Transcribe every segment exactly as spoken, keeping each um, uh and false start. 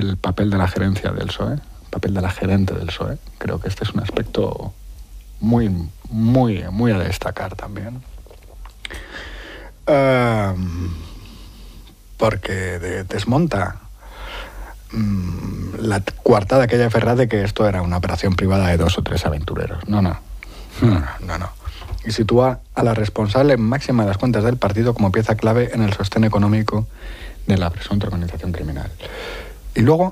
el papel de la gerencia del P S O E, el papel de la gerente del P S O E. Creo que este es un aspecto muy, muy, muy a destacar también. Uh, porque de, desmonta um, la coartada que haya Ferraz de que esto era una operación privada de dos o tres aventureros. No, no. No, no, no. Y sitúa a la responsable máxima de las cuentas del partido como pieza clave en el sostén económico de la presunta organización criminal. Y luego,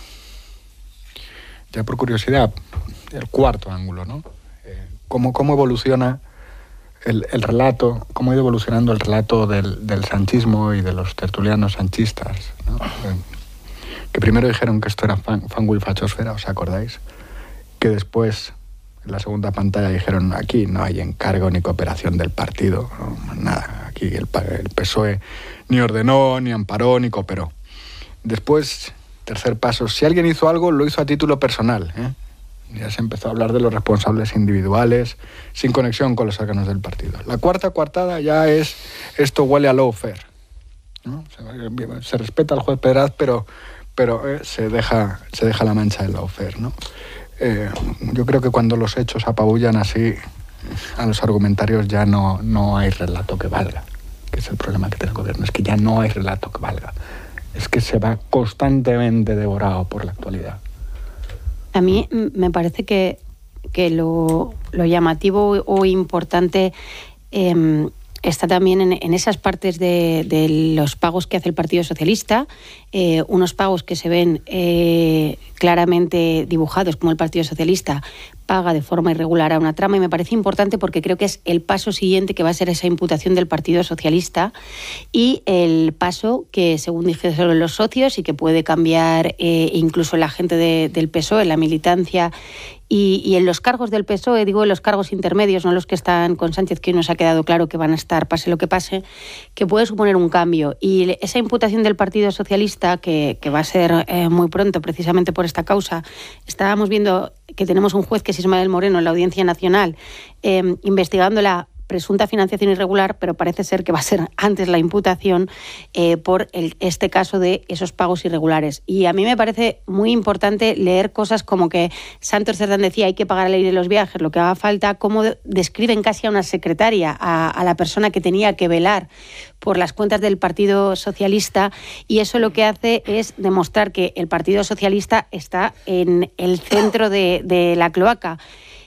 ya por curiosidad, el cuarto ángulo, ¿no? Eh, cómo, cómo evoluciona el, el relato, cómo ha ido evolucionando el relato del, del sanchismo y de los tertulianos sanchistas, ¿no? Eh, que primero dijeron que esto era fan, fango y fachosfera, ¿os acordáis? Que después, en la segunda pantalla, dijeron aquí no hay encargo ni cooperación del partido, no, nada, aquí el, el P S O E ni ordenó, ni amparó, ni cooperó. Después, tercer paso, si alguien hizo algo, lo hizo a título personal, ¿eh? Ya se empezó a hablar de los responsables individuales, sin conexión con los órganos del partido. La cuarta coartada ya es, esto huele a lawfare, ¿no? Se, se respeta al juez Pedraz, pero, pero eh, se, deja, se deja la mancha del lawfare, ¿no? Eh, yo creo que cuando los hechos apabullan así a los argumentarios ya no, no hay relato que valga, que es el problema que tiene el gobierno, es que ya no hay relato que valga, es que se va constantemente devorado por la actualidad. A mí me parece que, que lo, lo llamativo o importante eh, está también en, en esas partes de, de los pagos que hace el Partido Socialista, eh, unos pagos que se ven eh, claramente dibujados como el Partido Socialista paga de forma irregular a una trama, y me parece importante porque creo que es el paso siguiente que va a ser esa imputación del Partido Socialista y el paso que, según dijeron los socios, y que puede cambiar eh, incluso la gente de, del P S O E, la militancia, y, y en los cargos del P S O E, digo en los cargos intermedios, no los que están con Sánchez, que hoy nos ha quedado claro que van a estar, pase lo que pase, que puede suponer un cambio. Y esa imputación del Partido Socialista, que, que va a ser eh, muy pronto, precisamente por esta causa, estábamos viendo que tenemos un juez que es Ismael Moreno en la Audiencia Nacional eh, investigando la presunta financiación irregular, pero parece ser que va a ser antes la imputación eh, por el, este caso de esos pagos irregulares. Y a mí me parece muy importante leer cosas como que Santos Cerdán decía hay que pagar la ley de los viajes, lo que haga falta, cómo describen casi a una secretaria, a, a la persona que tenía que velar por las cuentas del Partido Socialista, y eso lo que hace es demostrar que el Partido Socialista está en el centro de, de la cloaca.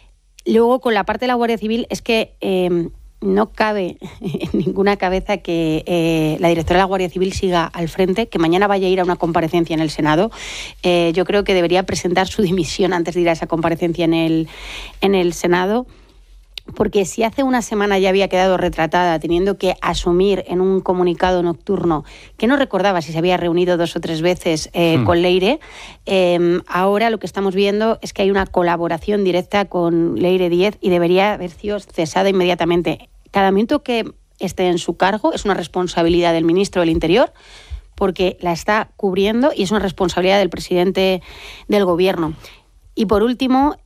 Luego, con la parte de la Guardia Civil, es que eh, no cabe en ninguna cabeza que eh, la directora de la Guardia Civil siga al frente, que mañana vaya a ir a una comparecencia en el Senado. Eh, yo creo que debería presentar su dimisión antes de ir a esa comparecencia en el, en el Senado. Porque si hace una semana ya había quedado retratada teniendo que asumir en un comunicado nocturno que no recordaba si se había reunido dos o tres veces eh, hmm. con Leire, eh, ahora lo que estamos viendo es que hay una colaboración directa con Leire Díez y debería haber sido cesada inmediatamente. Cada minuto que esté en su cargo es una responsabilidad del ministro del Interior, porque la está cubriendo, y es una responsabilidad del presidente del Gobierno. Y por último,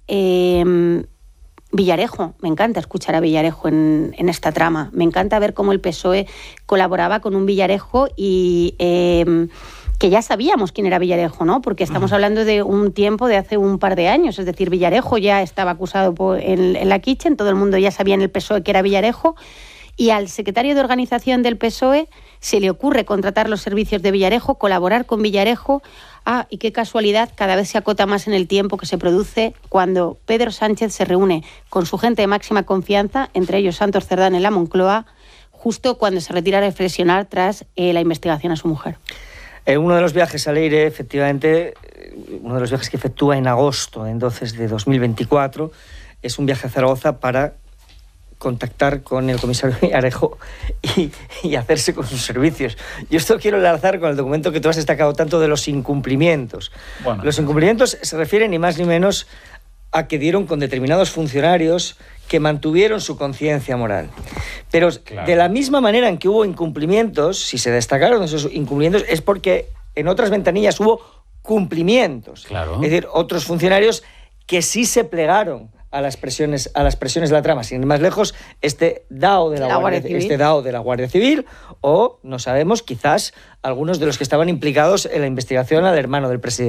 eh, Villarejo, me encanta escuchar a Villarejo en, en esta trama. Me encanta ver cómo el P S O E colaboraba con un Villarejo y eh, que ya sabíamos quién era Villarejo, ¿no? Porque estamos hablando de un tiempo de hace un par de años. Es decir, Villarejo ya estaba acusado por, en, en la Kitchen, todo el mundo ya sabía en el P S O E que era Villarejo, y al secretario de organización del P S O E se le ocurre contratar los servicios de Villarejo, colaborar con Villarejo. Ah, y qué casualidad, cada vez se acota más en el tiempo que se produce cuando Pedro Sánchez se reúne con su gente de máxima confianza, entre ellos Santos Cerdán en la Moncloa, justo cuando se retira a reflexionar tras eh, la investigación a su mujer. Eh, uno de los viajes a Leire, efectivamente, uno de los viajes que efectúa en agosto, entonces de dos mil veinticuatro, es un viaje a Zaragoza para contactar con el comisario Villarejo y, y hacerse con sus servicios. Yo esto quiero enlazar con el documento que tú has destacado tanto de los incumplimientos. Bueno, los incumplimientos se refieren ni más ni menos a que dieron con determinados funcionarios que mantuvieron su conciencia moral. Pero claro, de la misma manera en que hubo incumplimientos, si se destacaron esos incumplimientos, es porque en otras ventanillas hubo cumplimientos. Claro. Es decir, otros funcionarios que sí se plegaron a las presiones a las presiones de la trama, sin ir más lejos, este DAO de la, la Guardia, Guardia este DAO de la Guardia Civil, o no sabemos, quizás algunos de los que estaban implicados en la investigación al hermano del presidente.